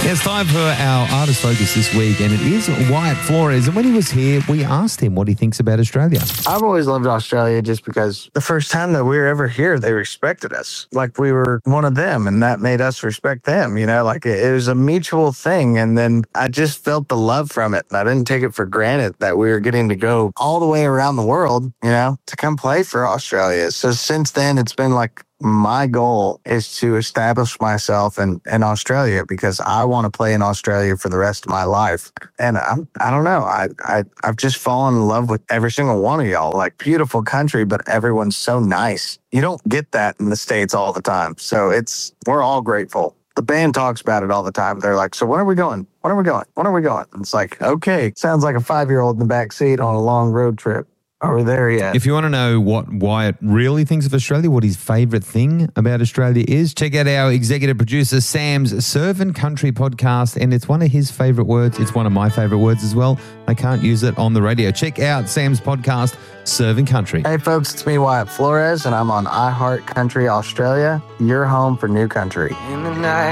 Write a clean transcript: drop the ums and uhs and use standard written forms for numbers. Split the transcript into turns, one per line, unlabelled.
It's time for our Artist Focus this week, and it is Wyatt Flores. And when he was here, we asked him what he thinks about Australia.
I've always loved Australia just because the first time that we were ever here, they respected us like we were one of them, and that made us respect them. You know, like it was a mutual thing. And then I just felt the love from it. And I didn't take it for granted that we were getting to go all the way around the world, you know, to come play for Australia. So since then, it's been like, my goal is to establish myself in Australia because I want to play in Australia for the rest of my life. And I don't know. I've just fallen in love with every single one of y'all. Like, beautiful country, but everyone's so nice. You don't get that in the States all the time. So we're all grateful. The band talks about it all the time. They're like, so when are we going? When are we going? When are we going? And it's like, okay, sounds like a 5-year-old in the back seat on a long road trip. Are we there yet?
If you want to know what Wyatt really thinks of Australia, what his favourite thing about Australia is, check out our executive producer Sam's Surfing Country podcast, and it's one of his favourite words. It's one of my favourite words as well. I can't use it on the radio. Check out Sam's podcast, Surfing Country.
Hey folks, it's me, Wyatt Flores, and I'm on iHeart Country Australia, your home for new country. In the night.